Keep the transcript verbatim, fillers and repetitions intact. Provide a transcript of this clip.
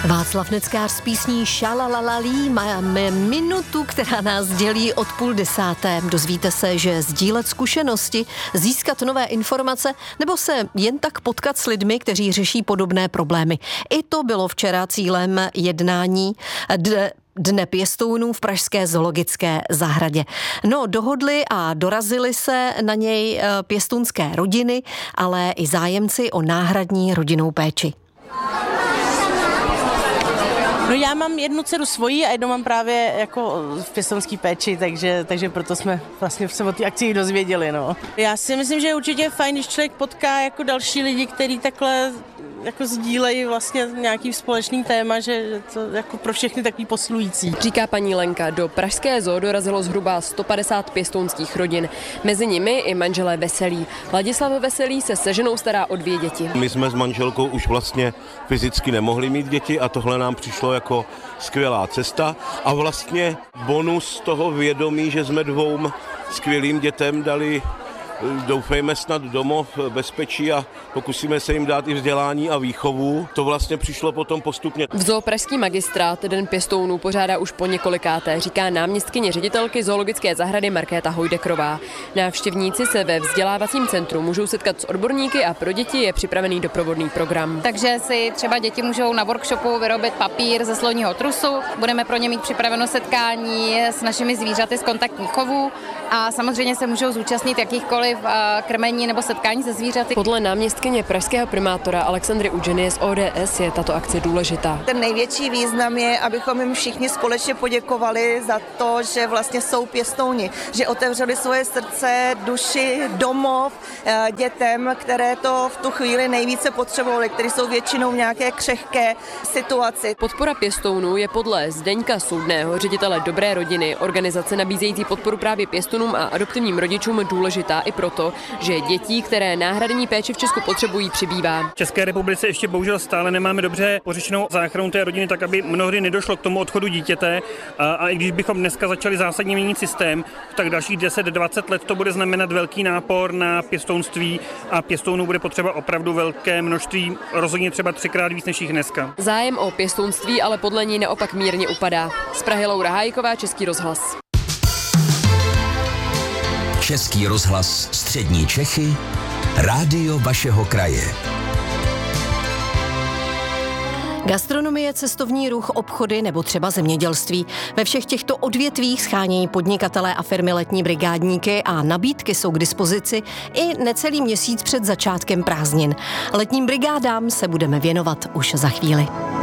Václav Neckář s písní Šalalalí máme minutu, která nás dělí od půl desáté. Dozvíte se, že sdílet zkušenosti, získat nové informace nebo se jen tak potkat s lidmi, kteří řeší podobné problémy. I to bylo včera cílem jednání d- Dne pěstounů v pražské zoologické zahradě. No, dohodli a dorazili se na něj pěstounské rodiny, ale i zájemci o náhradní rodinnou péči. No já mám jednu dceru svoji a jednu mám právě jako v pěstounské péči, takže, takže proto jsme vlastně se o té akci dozvěděli. No. Já si myslím, že je určitě fajn, když člověk potká jako další lidi, kteří takhle jako sdílejí vlastně nějaký společný téma, že to jako pro všechny takový posilující. Říká paní Lenka, do pražské zoo dorazilo zhruba sto padesát pěstounských rodin. Mezi nimi i manželé Veselí. Ladislav Veselý se se ženou stará o dvě děti. My jsme s manželkou už vlastně fyzicky nemohli mít děti a tohle nám přišlo jako skvělá cesta a vlastně bonus toho vědomí, že jsme dvou skvělým dětem dali, doufejme, snad domov, bezpečí a pokusíme se jim dát i vzdělání a výchovu. To vlastně přišlo potom postupně. V zoo pražský magistrát Den pěstounů pořádá už po několikáté, říká náměstkyně ředitelky zoologické zahrady Markéta Hojdekrová. Návštěvníci se ve vzdělávacím centru můžou setkat s odborníky a pro děti je připravený doprovodný program. Takže si třeba děti můžou na workshopu vyrobit papír ze sloního trusu, budeme pro ně mít připraveno setkání s našimi zvířaty z kontaktních chovů a samozřejmě se můžou zúčastnit jakýchkoliv krmení nebo setkání se zvířaty. Podle náměstkyně pražského primátora Alexandry Udženy z O D S je tato akce důležitá. Ten největší význam je, abychom jim všichni společně poděkovali za to, že vlastně jsou pěstouni, že otevřeli svoje srdce, duši, domov dětem, které to v tu chvíli nejvíce potřebovali, které jsou většinou v nějaké křehké situaci. Podpora pěstounů je podle Zdeňka Soudného, ředitele Dobré rodiny, organizace nabízející podporu právě pěstounům a adoptivním rodičům důležitá i proto, že dětí, které náhradní péči v Česku potřebují, přibývá. V České republice ještě bohužel stále nemáme dobře pořešenou záchranu té rodiny, tak aby mnohdy nedošlo k tomu odchodu dítěte. A, a i když bychom dneska začali zásadně měnit systém, tak dalších deset dvacet let to bude znamenat velký nápor na pěstounství a pěstounů bude potřeba opravdu velké množství, rozhodně třeba třikrát víc než jich dneska. Zájem o pěstounství ale podle ní naopak mírně upadá. Z Prahy Laura Hájková, Český rozhlas. Český rozhlas Střední Čechy, rádio vašeho kraje. Gastronomie, cestovní ruch, obchody nebo třeba zemědělství. Ve všech těchto odvětvích schánějí podnikatelé a firmy letní brigádníky a nabídky jsou k dispozici i necelý měsíc před začátkem prázdnin. Letním brigádám se budeme věnovat už za chvíli.